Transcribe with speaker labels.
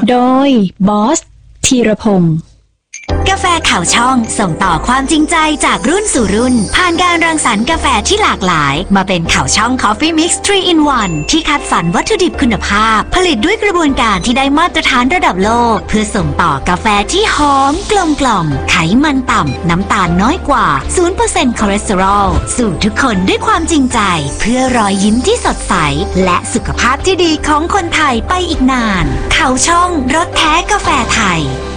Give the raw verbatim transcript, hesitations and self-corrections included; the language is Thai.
Speaker 1: โดยบอสธีรพงศ์
Speaker 2: กาแฟข่าวช่องส่งต่อความจริงใจจากรุ่นสู่รุ่นผ่านการรังสรรค์กาแฟที่หลากหลายมาเป็นข่าวช่อง Coffee Mix ทรี in วัน ที่คัดสรรวัตถุดิบคุณภาพผลิตด้วยกระบวนการที่ได้มาตรฐานระดับโลกเพื่อส่งต่อกาแฟที่หอมกลมกล่อมไขมันต่ำน้ำตาลน้อยกว่า ศูนย์เปอร์เซ็นต์ คอเลสเตอรอลสู่ทุกคนด้วยความจริงใจเพื่อรอยยิ้มที่สดใสและสุขภาพที่ดีของคนไทยไปอีกนานข่าวช่องรสแท้กาแฟไทย